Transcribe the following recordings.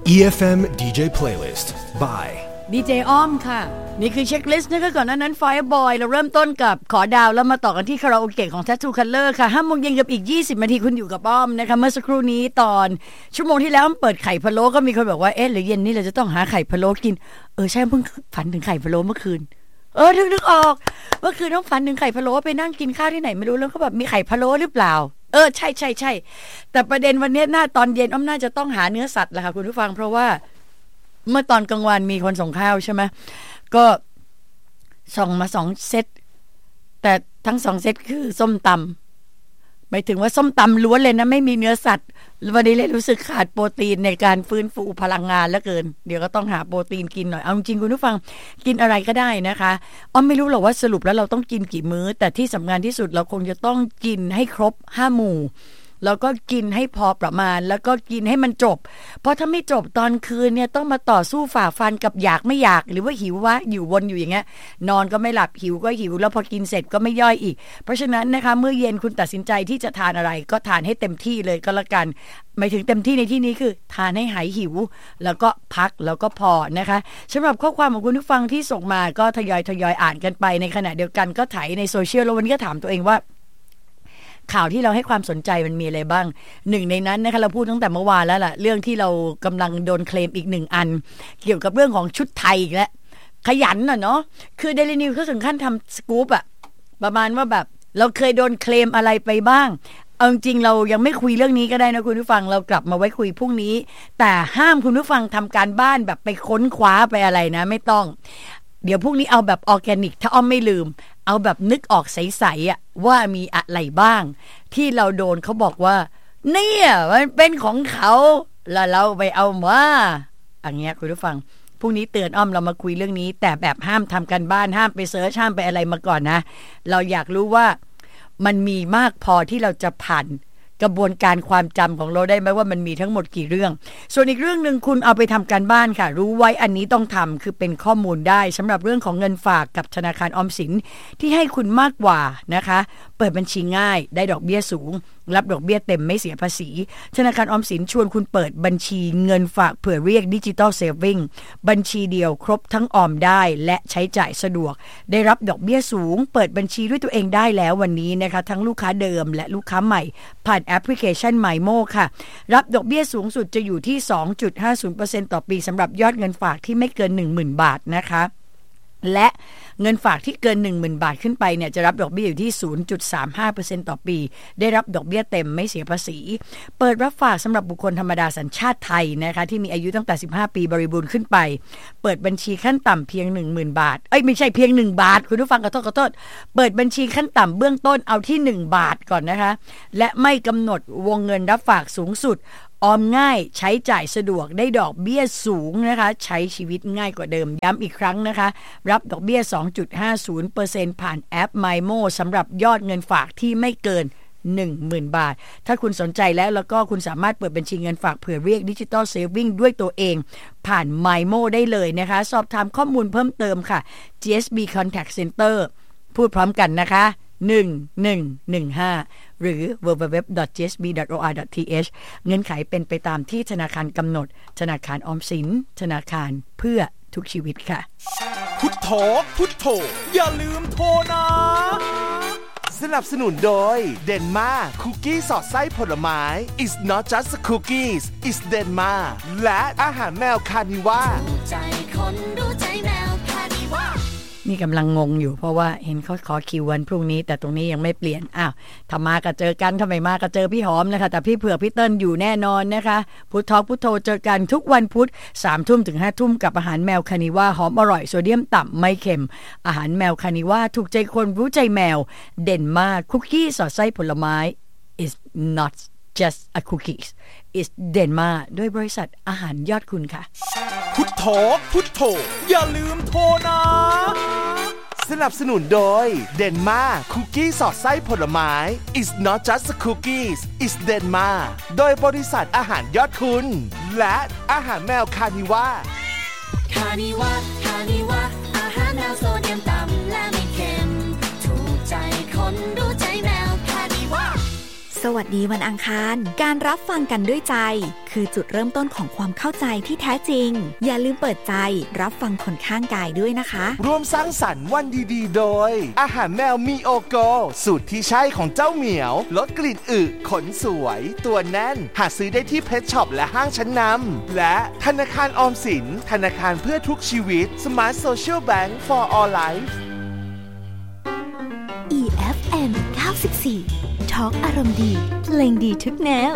EFM DJ Playlist by ดีเจอ้อมค่ะนี่คือเช็คลิสต์นะคะก่อนหน้านั้น Fireboy เราเริ่มต้นกับขอดาวแล้วมาต่อกันที่คาราโอเกะของ Tattoo Color ค่ะ 5 โมงเย็นกับอีก20นาทีคุณอยู่กับอ้อมนะคะเมื่อสักครู่นี้ตอนชั่วโมงที่แล้วเปิดไข่พะโล้ก็มีคนบอกว่าเอ๊ะหรือเย็นนี้เราจะต้องหาไข่พะโล้กินใช่เพิ่งฝันถึงไข่พะโล้เมื่อคืนนึกออกเมื่อคืนต้องฝันถึงไข่พะโล้ไปนั่งกินข้าวที่ไหนไม่รู้แล้วก็แบบมีไข่พะโล้หรือเปล่าใช่แต่ประเด็นวันนี้ตอนเย็นอ้อมน่าจะต้องหาเนื้อสัตว์แหละค่ะคุณผู้ฟังเพราะว่าเมื่อตอนกลางวันมีคนส่งข้าวใช่ไหมก็ส่งมา2 เซตแต่ทั้ง2 เซตคือส้มตำหมายถึงว่าส้มตำล้วนเลยนะไม่มีเนื้อสัตว์วันนี้เลยรู้สึกขาดโปรตีนในการฟื้นฟูพลังงานเหลือเกินเดี๋ยวก็ต้องหาโปรตีนกินหน่อยเอาจริงคุณผู้ฟังกินอะไรก็ได้นะคะอ้อมไม่รู้หรอกว่าสรุปแล้วเราต้องกินกี่มื้อแต่ที่สำคัญที่สุดเราคงจะต้องกินให้ครบ5 หมู่แล้วก็กินให้พอประมาณแล้วก็กินให้มันจบเพราะถ้าไม่จบตอนคืนเนี่ยต้องมาต่อสู้ฝ่าฟันกับอยากไม่อยากหรือว่าหิววะอยู่วนอยู่อย่างเงี้ยนอนก็ไม่หลับหิวก็หิวแล้วพอกินเสร็จก็ไม่ย่อยอีกเพราะฉะนั้นนะคะเมื่อเย็นคุณตัดสินใจที่จะทานอะไรก็ทานให้เต็มที่เลยก็แล้วกันหมายถึงเต็มที่ในที่นี้คือทานให้หายหิวแล้วก็พักแล้วก็พอนะคะสำหรับข้อความของคุณผู้ฟังที่ส่งมาก็ทยอยอ่านกันไปในขณะเดียวกันก็ถ่ายในโซเชียลแล้ววันนี้ก็ถามตัวเองว่าข่าวที่เราให้ความสนใจมันมีอะไรบ้างหนึ่งในนั้นนะคะเราพูดตั้งแต่เมื่อวานแล้วล่ะเรื่องที่เรากำลังโดนเคลมอีก1 อันเกี่ยวกับเรื่องของชุดไทยอีกแล้วขยันเนาะคือ Daily News เขาถึงขั้นทำสกู๊ปอะประมาณว่าแบบเราเคยโดนเคลมอะไรไปบ้างเอาจริงเรายังไม่คุยเรื่องนี้ก็ได้นะคุณผู้ฟังเรากลับมาไว้คุยพรุ่งนี้แต่ห้ามคุณผู้ฟังทำการบ้านแบบไปค้นคว้าไปอะไรนะไม่ต้องเดี๋ยวพรุ่งนี้เอาแบบออร์แกนิกถ้าอ้อมไม่ลืมเอาแบบนึกออกใสๆอะว่ามีอะไรบ้างที่เราโดนเขาบอกว่าเนี่ยมันเป็นของเขาแล้วเราไปเอามาอย่างเงี้ยคุณผู้ฟังพรุ่งนี้เตือนอ้อมเรามาคุยเรื่องนี้แต่แบบห้ามทำกันบ้านห้ามไปเสิร์ชห้ามไปอะไรมาก่อนนะเราอยากรู้ว่ามันมีมากพอที่เราจะผ่านกระบวนการความจำของเราได้ไหมว่ามันมีทั้งหมดกี่เรื่องส่วนอีกเรื่องนึงคุณเอาไปทำการบ้านค่ะรู้ไว้อันนี้ต้องทำคือเป็นข้อมูลได้สำหรับเรื่องของเงินฝากกับธนาคารออมสินที่ให้คุณมากกว่านะคะเปิดบัญชีง่ายได้ดอกเบี้ยสูงรับดอกเบี้ยเต็มไม่เสียภาษีธนาคารออมสินชวนคุณเปิดบัญชีเงินฝากเผื่อเรียกดิจิตอลเซฟวิ่งบัญชีเดียวครบทั้งออมได้และใช้จ่ายสะดวกได้รับดอกเบี้ยสูงเปิดบัญชีด้วยตัวเองได้แล้ววันนี้นะคะทั้งลูกค้าเดิมและลูกค้าใหม่ผ่านแอปพลิเคชัน MyMo ค่ะรับดอกเบี้ยสูงสุดจะอยู่ที่ 2.50% ต่อปีสำหรับยอดเงินฝากที่ไม่เกิน 10,000 บาทนะคะและเงินฝากที่เกิน 10,000 บาทขึ้นไปเนี่ยจะรับดอกเบี้ยอยู่ที่ 0.35% ต่อปีได้รับดอกเบี้ยเต็มไม่เสียภาษีเปิดรับฝากสำหรับบุคคลธรรมดาสัญชาติไทยนะคะที่มีอายุตั้งแต่15 ปีบริบูรณ์ขึ้นไปเปิดบัญชีขั้นต่ำเพียง 10,000 บาทไม่ใช่เพียง1 บาทคุณผู้ฟังขอโทษเปิดบัญชีขั้นต่ำเบื้องต้นเอาที่1 บาทก่อนนะคะและไม่กำหนดวงเงินรับฝากสูงสุดออมง่ายใช้จ่ายสะดวกได้ดอกเบี้ยสูงนะคะใช้ชีวิตง่ายกว่าเดิมย้ำอีกครั้งนะคะรับดอกเบี้ย 2.50% ผ่านแอป MyMo สำหรับยอดเงินฝากที่ไม่เกิน 10,000 บาทถ้าคุณสนใจแล้วก็คุณสามารถเปิดบัญชีเงินฝากเผื่อเรียกดิจิตอลเซฟวิ่งด้วยตัวเองผ่าน MyMo ได้เลยนะคะสอบถามข้อมูลเพิ่มเติมค่ะ GSB Contact Center พูดพร้อมกันนะคะ1115หรือ www.gsb.or.th เงื่อนไขเป็นไปตามที่ธนาคารกำหนดธนาคารออมสินธนาคารเพื่อทุกชีวิตค่ะพุทโธพุทโธอย่าลืมโทรนะสนับสนุนโดยเดนมาคุกกี้สอดไส้ผลไม้ It's not just cookies It's Denma และอาหารแมวคานิว่าใจคนดูใจแมวคานิว่านี่กำลังงงอยู่เพราะว่าเห็นเขาขอคิววันพรุ่งนี้แต่ตรงนี้ยังไม่เปลี่ยนถ้ามาก็เจอกันถ้าไม่มาก็เจอพี่หอมนะคะแต่พี่เผือกพี่เติ้ลอยู่แน่นอนนะคะพุททอกพุทโธเจอกันทุกวันพุธ 3 ทุ่มถึง 5 ทุ่มกับอาหารแมวคานิว่าหอมอร่อยโซเดียมต่ำไม่เค็มอาหารแมวคานิว่าถูกใจคนรู้ใจแมวเด่นมากคุกกี้สอดไส้ผลไม้ is not just a cookies is Denma ด้วยบริษัทอาหารยอดคุณค่ะพุทโธพุทโธอย่าลืมโทรนะสนับสนุนโดยเดนมาคุกกี้สอดไส้ผลไม้ It's not just cookies It's Denma โดยบริษัทอาหารยอดคุณและอาหารแมวคานิว่าคานิว่าอาหารแมวโซเดียมต่ำและไม่เค็มถูกใจคนดูใจแมวคานิว่าสวัสดีวันอังคารการรับฟังกันด้วยใจคือจุดเริ่มต้นของความเข้าใจที่แท้จริงอย่าลืมเปิดใจรับฟังคนข้างกายด้วยนะคะร่วมสร้างสรรค์วันดีๆโดยอาหารแมวมีโอโกสูตรที่ใช่ของเจ้าเหมียวลดกลิ่นอึขนสวยตัวแน่นหาซื้อได้ที่เพชช็อปและห้างชั้นนำและธนาคารออมสินธนาคารเพื่อทุกชีวิต Smart Social Bank for All Life EFM 94 Talk อารมณ์ดีเพลงดีทุกแนว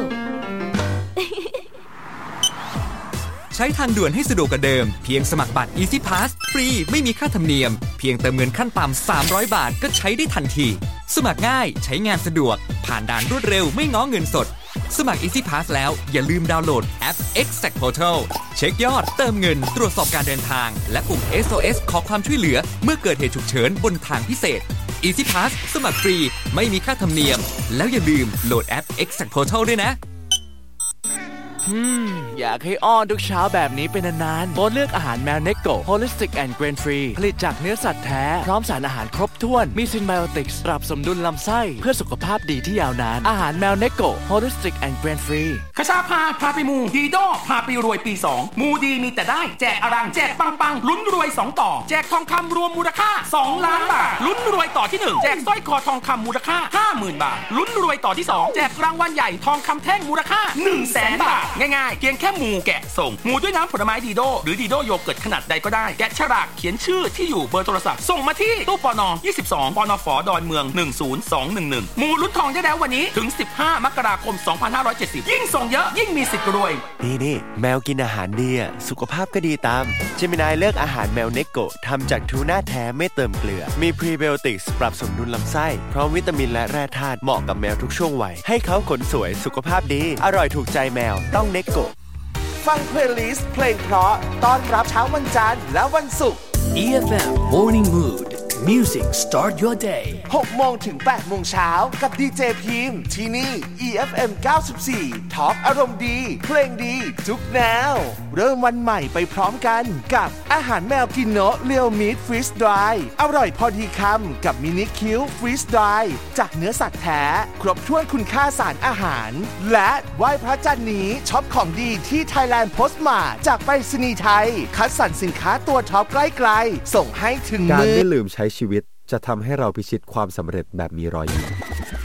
ใช้ทางด่วนให้สะดวกกว่าเดิมเพียงสมัครบัตร Easy Pass ฟรีไม่มีค่าธรรมเนียมเพียงเติมเงินขั้นต่ำ300 บาทก็ใช้ได้ทันทีสมัครง่ายใช้งานสะดวกผ่านด่านรวดเร็วไม่ง้อเงินสดสมัคร Easy Pass แล้วอย่าลืมดาวน์โหลดแอป Exact Portal เช็คยอดเติมเงินตรวจสอบการเดินทางและปุ่ม SOS ขอความช่วยเหลือเมื่อเกิดเหตุฉุกเฉินบนทางพิเศษ Easy Pass สมัครฟรีไม่มีค่าธรรมเนียมแล้วอย่าลืมโหลดแอป Exact Portal ด้วยนะอยากให้อ้อนทุกเช้าแบบนี้เป็นนานๆโบเลือกอาหารแมวเนโก Holistic and Grain Free ผลิตจากเนื้อสัตว์แท้พร้อมสารอาหารครบถ้วนมีซินไบโอติกส์ปรับสมดุลลำไส้เพื่อสุขภาพดีที่ยาวนานอาหารแมวเนโก Holistic and Grain Free คชาพาไปมูดีโดพาไปรวยปี 2มูดีมีแต่ได้แจกอรังแจกปังลุ้นรวย2ต่อแจกทองคำรวมมูลค่า2ล้านบาทลุ้นรวยต่อที่1แจกสร้อยคอทองคำมูลค่า 50,000 บาทลุ้นรวยต่อที่2แจกรางวัลใหญ่ทองคำแท่งมูลค่า 100,000 บาทง่ายๆเพียงแค่หมู่แกะส่งหมู่ด้วยน้ำผลไม้ดีโดหรือดีโดโยเกิร์ตขนาดใดก็ได้แกะฉลากเขียนชื่อที่อยู่เบอร์โทรศัพท์ส่งมาที่ตู้ปน22ปนฝดอนเมือง10211หมู่ลุ้นทองได้แล้ววันนี้ถึง15มกราคม2570ยิ่งส่งเยอะยิ่งมีสิทธิ์รวยนี่แมวกินอาหารดีสุขภาพก็ดีตามเจมินายเลือกอาหารแมวเนโกะทำจากทูน่าแท้ไม่เติมเกลือมีพรีไบโอติกส์ปรับสมดุลลำไส้พร้อมวิตามินและแร่ธาตุเหมาะกับแมวทุกช่วงวัยให้เขาขนสวยสุขภาพดีอร่อยถูกใจแมวต้องเนโกะฟังเพลย์ลิสต์เพลงเพราะต้อนรับเช้าวันจันทร์และวันศุกร์ EFM Morning Mood Music Start Your Day 6 โมงถึง 8 โมงเช้ากับดีเจพิมพ์ที่นี่ EFM 94 Talk อารมณ์ดีเพลงดีทุกแนวเริ่มวันใหม่ไปพร้อมกันกับอาหารแมวกินโนะเรียวมิตฟรีสดรายอร่อยพอดีคำกับมินิคิวฟรีสดรายจากเนื้อสัตว์แท้ครบถ้วนคุณค่าสารอาหารและไหว้พระจันทร์นี้ช็อปของดีที่ Thailand Postmart จากไปรษณีย์ไทยคัดสรรสินค้าตัวท็อปใกล้ๆส่งให้ถึงมือการไม่ลืมใช้ชีวิตจะทำให้เราพิชิตความสำเร็จแบบมีรอยยิ้ม